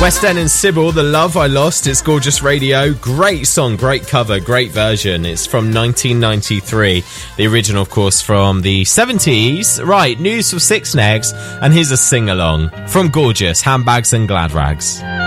West End and Sybil, The Love I Lost. It's Gorgeous Radio. Great song, great cover, great version. It's from 1993. The original, of course, from the 70s. Right, news for Six Negs, and here's a sing-along from Gorgeous, Handbags and Glad Rags.